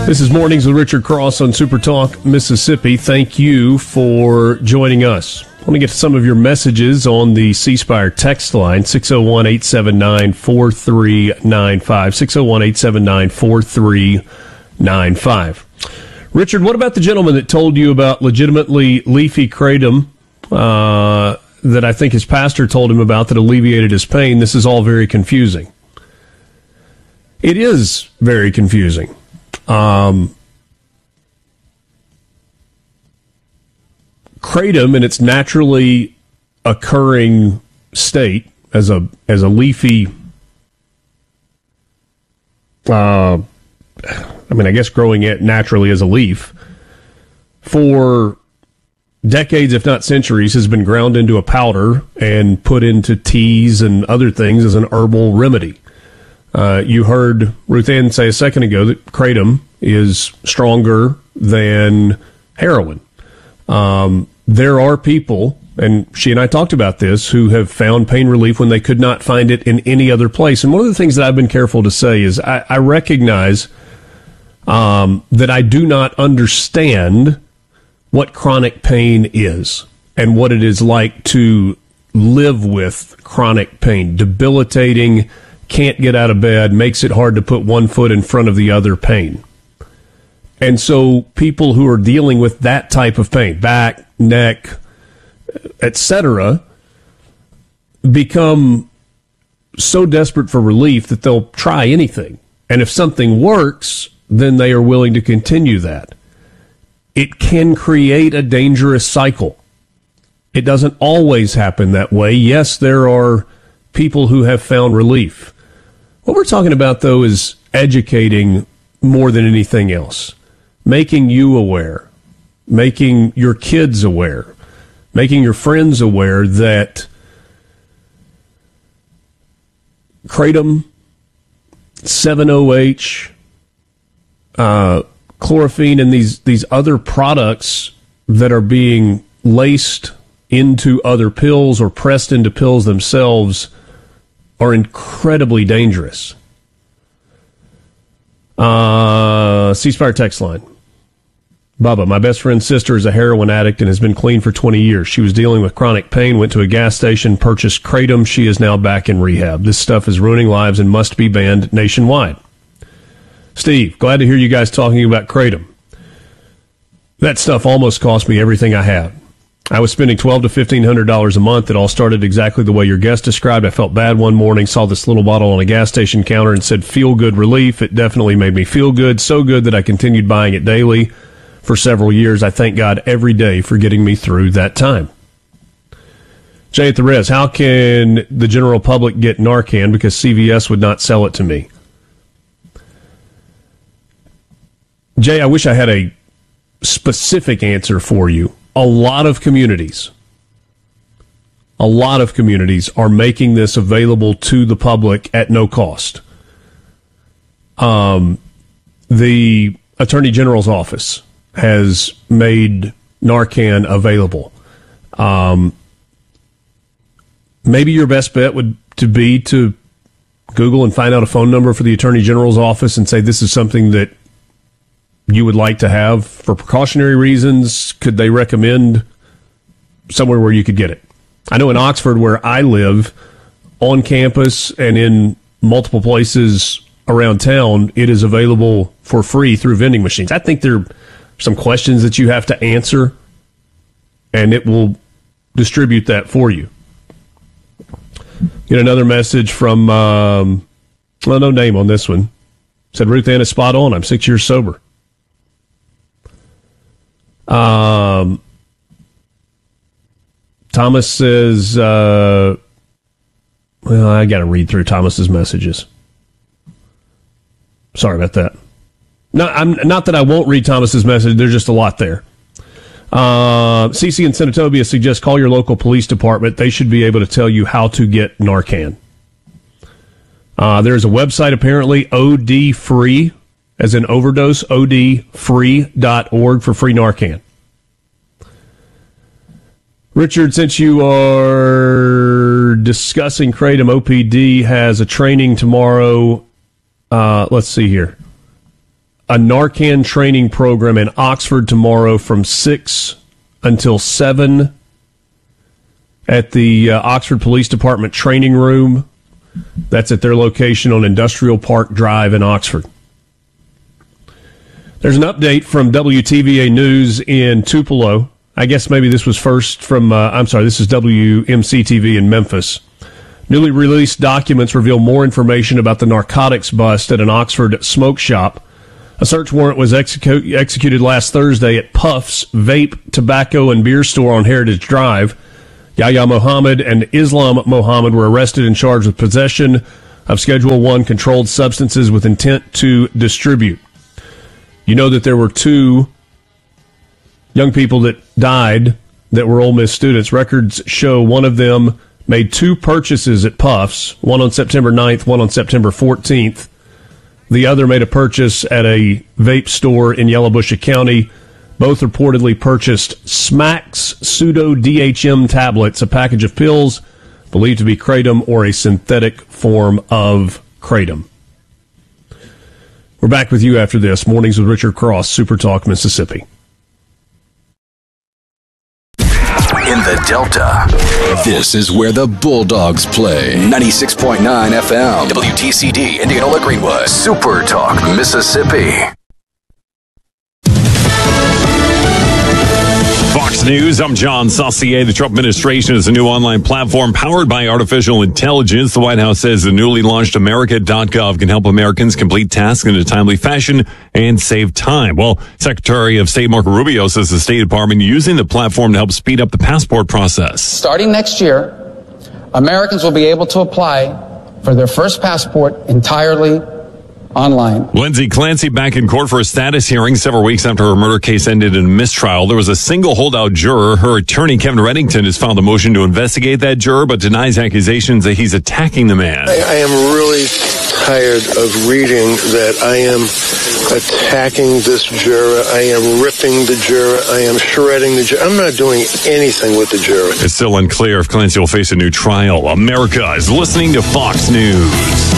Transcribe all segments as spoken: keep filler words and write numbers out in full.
This is Mornings with Richard Cross on Super Talk Mississippi. Thank you for joining us. I want to get to some of your messages on the C Spire text line, six oh one, eight seven nine, four three nine five, six oh one, eight seven nine, four three nine five. Richard, what about the gentleman that told you about legitimately leafy kratom uh, that I think his pastor told him about that alleviated his pain? This is all very confusing. It is very confusing. Um, kratom in its naturally occurring state as a as a leafy, uh, I mean, I guess growing it naturally as a leaf for decades, if not centuries, has been ground into a powder and put into teas and other things as an herbal remedy. Uh, you heard Ruth Ann say a second ago that kratom is stronger than heroin. Um, there are people, and she and I talked about this, who have found pain relief when they could not find it in any other place. And one of the things that I've been careful to say is I, I recognize um, that I do not understand what chronic pain is and what it is like to live with chronic pain, debilitating, can't get out of bed, makes it hard to put one foot in front of the other pain. And so people who are dealing with that type of pain, back, neck, et cetera, become so desperate for relief that they'll try anything. And if something works, then they are willing to continue that. It can create a dangerous cycle. It doesn't always happen that way. Yes, there are people who have found relief. What we're talking about, though, is educating more than anything else. Making you aware, making your kids aware, making your friends aware that kratom, seven O H, uh, chlorophene, and these, these other products that are being laced into other pills or pressed into pills themselves are incredibly dangerous. Uh, C Spire text line. Bubba, my best friend's sister is a heroin addict and has been clean for twenty years. She was dealing with chronic pain, went to a gas station, purchased kratom. She is now back in rehab. This stuff is ruining lives and must be banned nationwide. Steve, glad to hear you guys talking about kratom. That stuff almost cost me everything I had. I was spending twelve to fifteen hundred dollars a month. It all started exactly the way your guest described. I felt bad one morning, saw this little bottle on a gas station counter and said, feel good relief. It definitely made me feel good, so good that I continued buying it daily for several years. I thank God every day for getting me through that time. Jay at the Res, how can the general public get Narcan because C V S would not sell it to me? Jay, I wish I had a specific answer for you. A lot of communities, a lot of communities are making this available to the public at no cost. Um, the Attorney General's office has made Narcan available. Um, maybe your best bet would to be to Google and find out a phone number for the Attorney General's office and say this is something that you would like to have for precautionary reasons. Could they recommend somewhere where you could get it? I know in Oxford, where I live, on campus and in multiple places around town, it is available for free through vending machines. I think there are some questions that you have to answer, and it will distribute that for you. Get another message from, um, well, no name on this one. Said, Ruth Ann is spot on. I'm six years sober. Um, Thomas says, uh, well, I got to read through Thomas's messages. Sorry about that. No, I'm not that I won't read Thomas's message. There's just a lot there. Uh, Cece in Senatobia suggests call your local police department. They should be able to tell you how to get Narcan. Uh, there's a website apparently, O D free, as in overdose, O D free dot org for free Narcan. Richard, since you are discussing kratom, O P D has a training tomorrow. Uh, let's see here. a Narcan training program in Oxford tomorrow from six until seven at the uh, Oxford Police Department training room. That's at their location on Industrial Park Drive in Oxford. There's an update from W T V A News in Tupelo. I guess maybe this was first from, uh, I'm sorry, this is W M C T V in Memphis. Newly released documents reveal more information about the narcotics bust at an Oxford smoke shop. A search warrant was execu- executed last Thursday at Puff's Vape, Tobacco, and Beer Store on Heritage Drive. Yahya Mohammed and Islam Mohammed were arrested and charged with possession of Schedule one controlled substances with intent to distribute. You know that there were two young people that died that were Ole Miss students. Records show one of them made two purchases at Puff's, one on September ninth, one on September fourteenth. The other made a purchase at a vape store in Yalobusha County. Both reportedly purchased Smacks Pseudo D H M tablets, a package of pills believed to be kratom or a synthetic form of kratom. We're back with you after this. Mornings with Richard Cross, Super Talk, Mississippi. In the Delta, this is where the Bulldogs play. ninety-six point nine F M, W T C D, Indianola Greenwood, Super Talk, Mississippi. Fox News, I'm John Saucier. The Trump administration is a new online platform powered by artificial intelligence. The White House says the newly launched America dot gov can help Americans complete tasks in a timely fashion and save time. Well, Secretary of State Marco Rubio says the State Department using the platform to help speed up the passport process. Starting next year, Americans will be able to apply for their first passport entirely online. Lindsay Clancy back in court for a status hearing several weeks after her murder case ended in a mistrial. There was a single holdout juror. Her attorney, Kevin Reddington, has filed a motion to investigate that juror, but denies accusations that he's attacking the man. I, I am really tired of reading that I am attacking this juror. I am ripping the juror. I am shredding the juror. I'm not doing anything with the juror. It's still unclear if Clancy will face a new trial. America is listening to Fox News.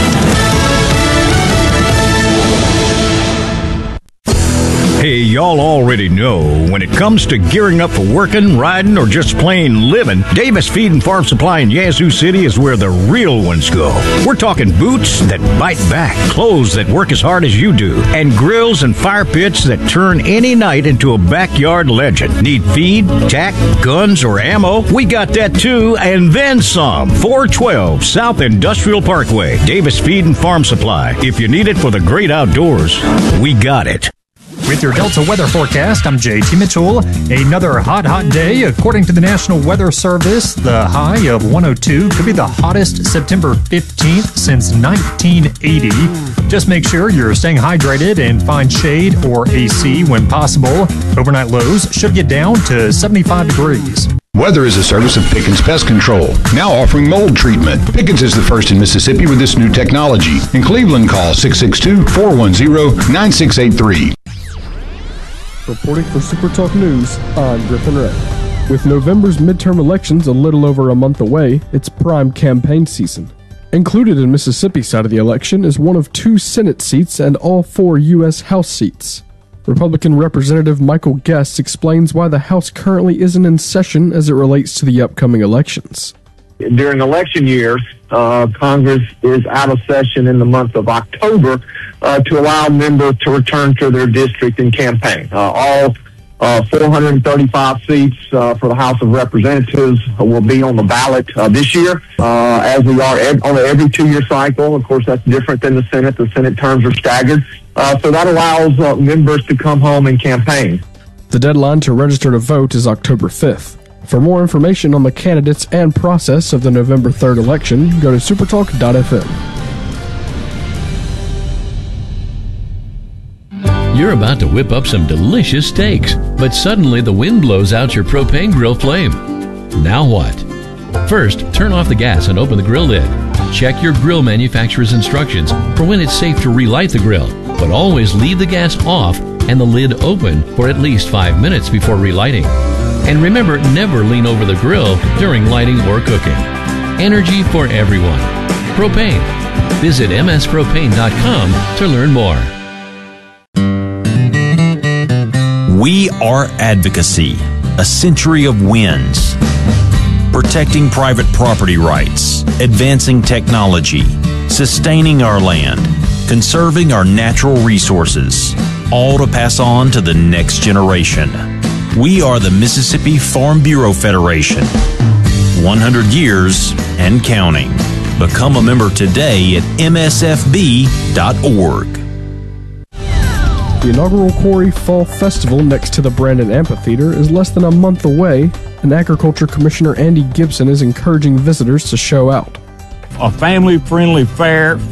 Hey, y'all already know when it comes to gearing up for working, riding, or just plain living, Davis Feed and Farm Supply in Yazoo City is where the real ones go. We're talking boots that bite back, clothes that work as hard as you do, and grills and fire pits that turn any night into a backyard legend. Need feed, tack, guns, or ammo? We got that too, and then some. four twelve South Industrial Parkway, Davis Feed and Farm Supply. If you need it for the great outdoors, we got it. With your Delta weather forecast, I'm J T Mitchell. Another hot, hot day. According to the National Weather Service, the high of one oh two could be the hottest September fifteenth since nineteen eighty. Just make sure you're staying hydrated and find shade or A C when possible. Overnight lows should get down to seventy-five degrees. Weather is a service of Pickens Pest Control, now offering mold treatment. Pickens is the first in Mississippi with this new technology. In Cleveland, call six six two, four one zero, nine six eight three. Reporting for Super Talk News, I'm Griffin Ray. With November's midterm elections a little over a month away, it's prime campaign season. Included in Mississippi's side of the election is one of two Senate seats and all four U S House seats. Republican Representative Michael Guest explains why the House currently isn't in session as it relates to the upcoming elections. During election years, uh, Congress is out of session in the month of October uh, to allow members to return to their district and campaign. Uh, all uh, four hundred thirty-five seats uh, for the House of Representatives will be on the ballot uh, this year, uh, as we are ev- on an every two-year cycle. Of course, that's different than the Senate. The Senate terms are staggered. Uh, so that allows uh, members to come home and campaign. The deadline to register to vote is October fifth. For more information on the candidates and process of the November third election, go to supertalk dot f m. You're about to whip up some delicious steaks, but suddenly the wind blows out your propane grill flame. Now what? First, turn off the gas and open the grill lid. Check your grill manufacturer's instructions for when it's safe to relight the grill, but always leave the gas off and the lid open for at least five minutes before relighting. And remember, never lean over the grill during lighting or cooking. Energy for everyone. Propane. Visit m s propane dot com to learn more. We are advocacy, a century of wins. Protecting private property rights, advancing technology, sustaining our land, conserving our natural resources, all to pass on to the next generation. We are the Mississippi Farm Bureau Federation. one hundred years and counting. Become a member today at M S F B dot org. The inaugural Quarry Fall Festival next to the Brandon Amphitheater is less than a month away, and Agriculture Commissioner Andy Gibson is encouraging visitors to show out. A family-friendly fair